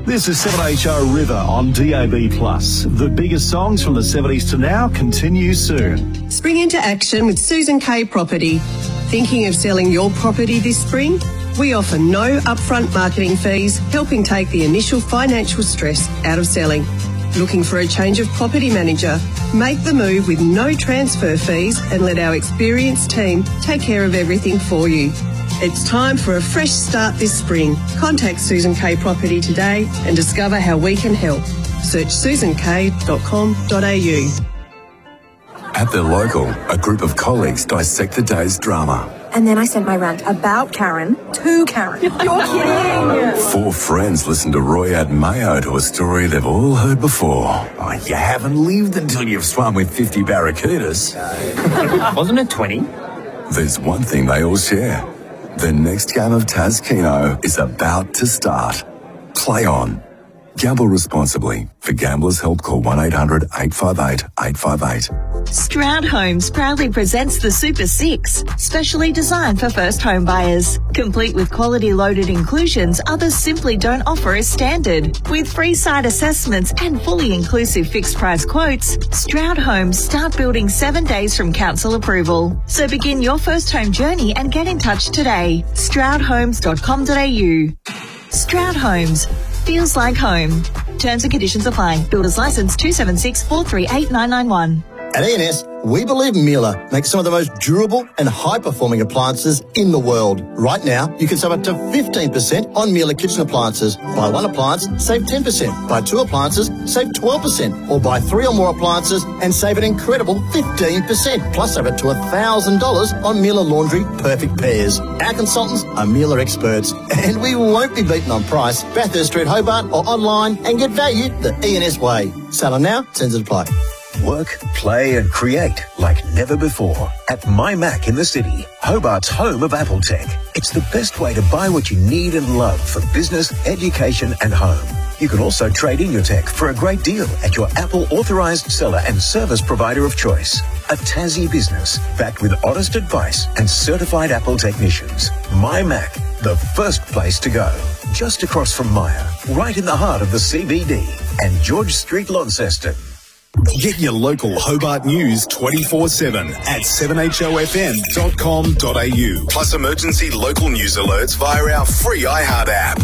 This is 7HO River on DAB+. The biggest songs from the 70s to now continue soon. Spring into action with Susan K Property. Thinking of selling your property this spring? We offer no upfront marketing fees, helping take the initial financial stress out of selling. Looking for a change of property manager? Make the move with no transfer fees and let our experienced team take care of everything for you. It's time for a fresh start this spring. Contact Susan K Property today and discover how we can help. Search susank.com.au. At their local, a group of colleagues dissect the day's drama. And then I sent my rant about Karen to Karen. You're kidding! 4 friends listen to Roy add mayo to a story they've all heard before. Oh, you haven't lived until you've swum with 50 barracudas. Wasn't it 20? There's one thing they all share. The next game of Tas Keno is about to start. Play on. Gamble responsibly. For Gamblers' Help, call 1-800-858-858. Stroud Homes proudly presents the Super 6, specially designed for first home buyers. Complete with quality loaded inclusions others simply don't offer as standard. With free site assessments and fully inclusive fixed price quotes, Stroud Homes start building 7 days from council approval. So begin your first home journey and get in touch today. stroudhomes.com.au. Stroud Homes. Feels like home. Terms and conditions apply. Builder's license 276 438 991. At E&S, we believe Miele makes some of the most durable and high-performing appliances in the world. Right now, you can save up to 15% on Miele kitchen appliances. Buy 1 appliance, save 10%. Buy 2 appliances, save 12%. Or buy 3 or more appliances and save an incredible 15%. Plus, save up to $1,000 on Miele Laundry Perfect Pairs. Our consultants are Miele experts, and we won't be beaten on price. Bathurst Street, Hobart, or online, and get value the E&S way. Selling now, terms and apply. Work, play and create like never before at My Mac in the City, Hobart's home of Apple Tech. It's the best way to buy what you need and love for business, education and home. You can also trade in your tech for a great deal at your Apple authorised seller and service provider of choice. A Tassie business backed with honest advice and certified Apple technicians. My Mac, the first place to go. Just across from Myer, right in the heart of the CBD and George Street, Launceston. Get your local Hobart news 24/7 at 7hofm.com.au. Plus emergency local news alerts via our free iHeart app.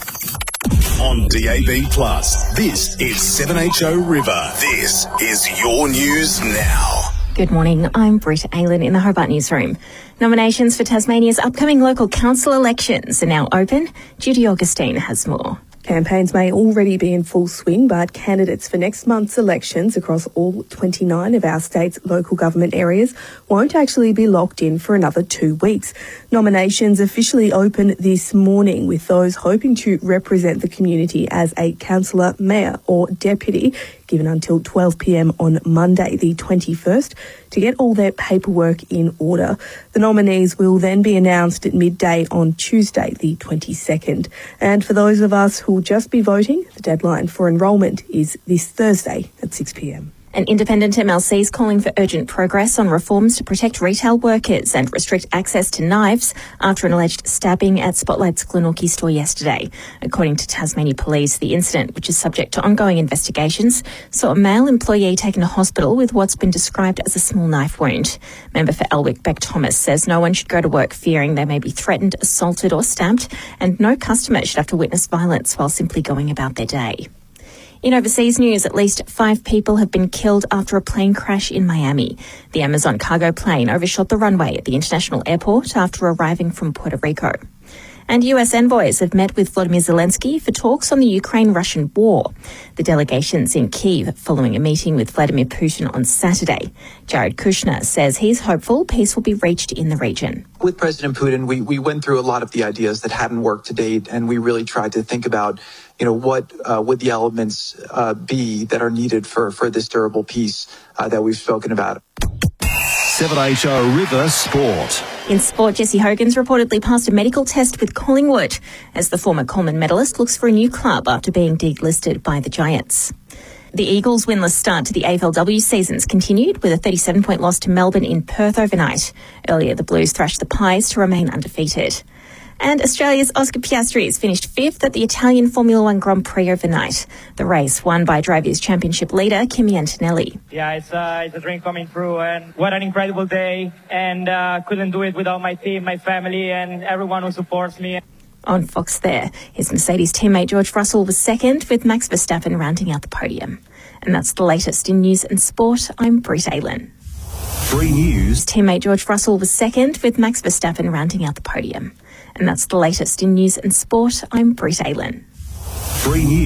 On DAB+, this is 7HO River. This is your news now. Good morning, I'm Britta Aylan in the Hobart Newsroom. Nominations for Tasmania's upcoming local council elections are now open. Judy Augustine has more. Campaigns may already be in full swing, but candidates for next month's elections across all 29 of our state's local government areas won't actually be locked in for another 2 weeks. Nominations officially open this morning, with those hoping to represent the community as a councillor, mayor or deputy given until 12 p.m. on Monday, the 21st, to get all their paperwork in order. The nominees will then be announced at midday on Tuesday, the 22nd. And for those of us who will just be voting, the deadline for enrolment is this Thursday at 6 p.m. An independent MLC is calling for urgent progress on reforms to protect retail workers and restrict access to knives after an alleged stabbing at Spotlight's Glenorchy store yesterday. According to Tasmania Police, the incident, which is subject to ongoing investigations, saw a male employee taken to hospital with what's been described as a small knife wound. Member for Elwick, Beck Thomas, says no one should go to work fearing they may be threatened, assaulted or stabbed, and no customer should have to witness violence while simply going about their day. In overseas news, at least 5 people have been killed after a plane crash in Miami. The Amazon cargo plane overshot the runway at the international airport after arriving from Puerto Rico. And US envoys have met with Volodymyr Zelensky for talks on the Ukraine-Russian war. The delegation's in Kyiv following a meeting with Vladimir Putin on Saturday. Jared Kushner says he's hopeful peace will be reached in the region. With President Putin, we went through a lot of the ideas that hadn't worked to date, and we really tried to think about, what would the elements be that are needed for this durable peace that we've spoken about. 7HO River Sport. In sport, Jesse Hogan's reportedly passed a medical test with Collingwood as the former Coleman medalist looks for a new club after being delisted by the Giants. The Eagles' winless start to the AFLW season's continued with a 37-point loss to Melbourne in Perth overnight. Earlier, the Blues thrashed the Pies to remain undefeated. And Australia's Oscar Piastri has finished fifth at the Italian Formula One Grand Prix overnight. The race won by Drivers' Championship leader Kimi Antonelli. Yeah, it's a dream coming true, and what an incredible day. And couldn't do it without my team, my family, and everyone who supports me. On Fox there, his Mercedes teammate George Russell was second, with Max Verstappen rounding out the podium. And that's the latest in news and sport. I'm Britt Aylen. 3 News. His teammate George Russell was second, with Max Verstappen rounding out the podium. And that's the latest in news and sport. I'm Britt Aylen. 3 News.